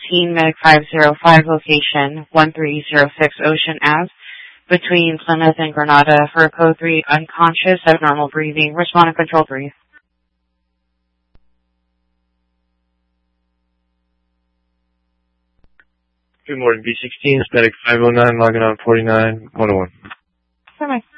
B16, Medic 505, location 1306 Ocean Ave, between Plymouth and Grenada, for code 3, unconscious, abnormal breathing. Respond to control 3. Good morning, B16, Medic 509, logging on 49-101. Bye-bye.